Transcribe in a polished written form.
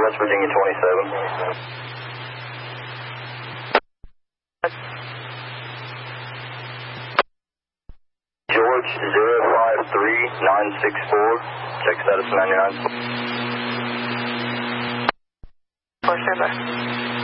West Virginia 27. George 053964. Check status 99. Stand by.